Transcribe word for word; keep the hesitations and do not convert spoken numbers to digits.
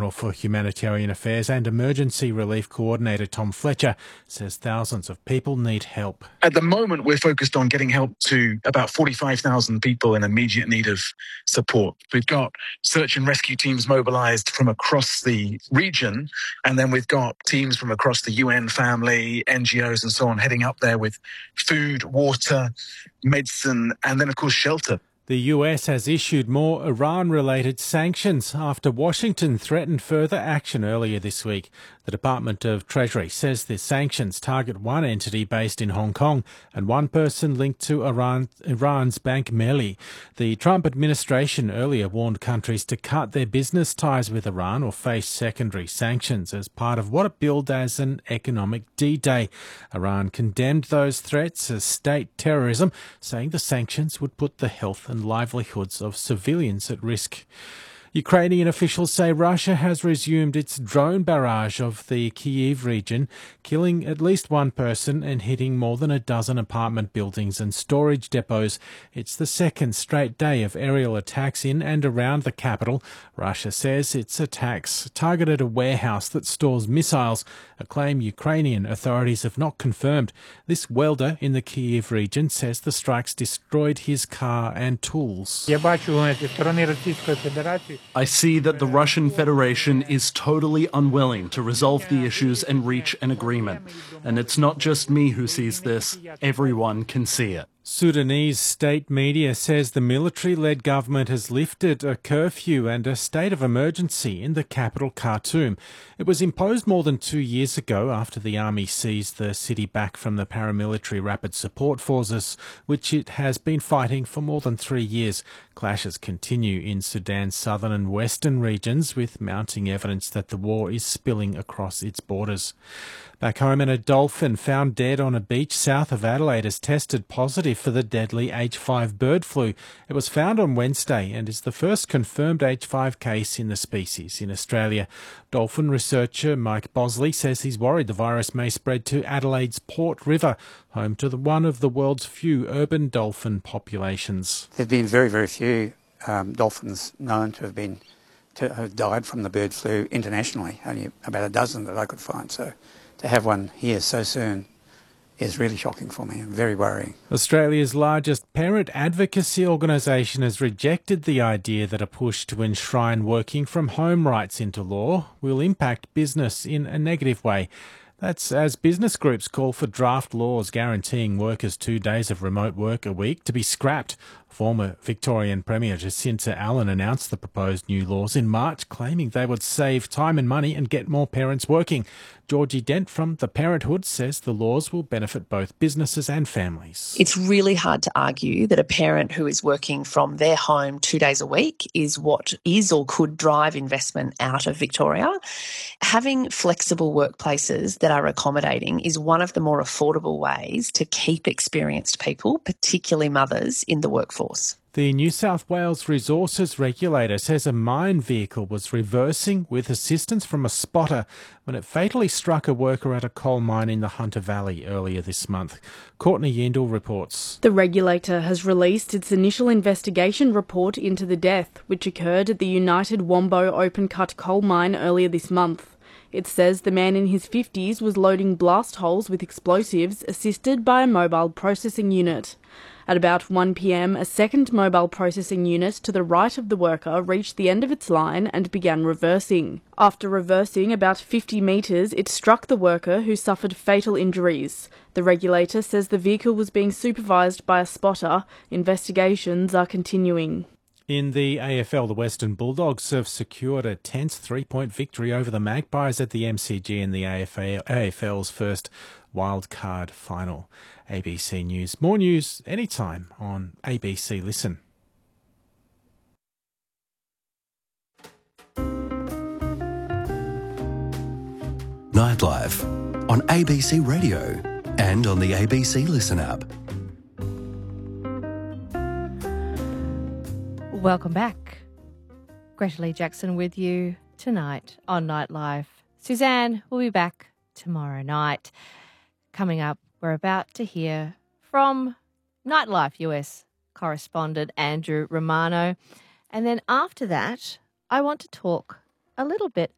General for Humanitarian Affairs and Emergency Relief Coordinator Tom Fletcher says thousands of people need help. At the moment, we're focused on getting help to about forty-five thousand people in immediate need of support. We've got search and rescue teams mobilised from across the region, and then we've got teams from across the U N family, N G Os and so on heading up there with food, water, medicine, and then, of course, shelter. The U S has issued more Iran-related sanctions after Washington threatened further action earlier this week. The Department of Treasury says the sanctions target one entity based in Hong Kong and one person linked to Iran, Iran's Bank Melli. The Trump administration earlier warned countries to cut their business ties with Iran or face secondary sanctions as part of what it billed as an economic D-Day. Iran condemned those threats as state terrorism, saying the sanctions would put the health and livelihoods of civilians at risk. Ukrainian officials say Russia has resumed its drone barrage of the Kyiv region, killing at least one person and hitting more than a dozen apartment buildings and storage depots. It's the second straight day of aerial attacks in and around the capital. Russia says its attacks targeted a warehouse that stores missiles, a claim Ukrainian authorities have not confirmed. This welder in the Kyiv region says the strikes destroyed his car and tools. I see that the Russian Federation is totally unwilling to resolve the issues and reach an agreement. And it's not just me who sees this, everyone can see it. Sudanese state media says the military-led government has lifted a curfew and a state of emergency in the capital, Khartoum. It was imposed more than two years ago after the army seized the city back from the paramilitary Rapid Support Forces, which it has been fighting for more than three years. Clashes continue in Sudan's southern and western regions, with mounting evidence that the war is spilling across its borders. Back home, and a dolphin found dead on a beach south of Adelaide has tested positive for the deadly H five bird flu. It was found on Wednesday and is the first confirmed H five case in the species in Australia. Dolphin researcher Mike Bosley says he's worried the virus may spread to Adelaide's Port River, home to the, one of the world's few urban dolphin populations. There have been very, very few um, dolphins known to have been to have died from the bird flu internationally, only about a dozen that I could find. So to have one here so soon is really shocking for me and very worrying. Australia's largest parent advocacy organisation has rejected the idea that a push to enshrine working from home rights into law will impact business in a negative way. That's as business groups call for draft laws guaranteeing workers two days of remote work a week to be scrapped. Former Victorian Premier Jacinta Allen announced the proposed new laws in March, claiming they would save time and money and get more parents working. Georgie Dent from The Parenthood says the laws will benefit both businesses and families. It's really hard to argue that a parent who is working from their home two days a week is what is or could drive investment out of Victoria. Having flexible workplaces that are accommodating is one of the more affordable ways to keep experienced people, particularly mothers, in the workforce. The New South Wales Resources Regulator says a mine vehicle was reversing with assistance from a spotter when it fatally struck a worker at a coal mine in the Hunter Valley earlier this month. Courtney Yindle reports. The regulator has released its initial investigation report into the death, which occurred at the United Wombo open cut coal mine earlier this month. It says the man in his fifties was loading blast holes with explosives assisted by a mobile processing unit. At about one p m, a second mobile processing unit to the right of the worker reached the end of its line and began reversing. After reversing about fifty metres, it struck the worker, who suffered fatal injuries. The regulator says the vehicle was being supervised by a spotter. Investigations are continuing. In the A F L, the Western Bulldogs have secured a tense three-point victory over the Magpies at the M C G in the A F L's first wildcard final. A B C News. More news anytime on A B C Listen. Nightlife on A B C Radio and on the A B C Listen app. Welcome back. Greta Lee Jackson with you tonight on Nightlife. Suzanne will be back tomorrow night. Coming up, we're about to hear from Nightlife U S correspondent Andrew Romano. And then after that, I want to talk a little bit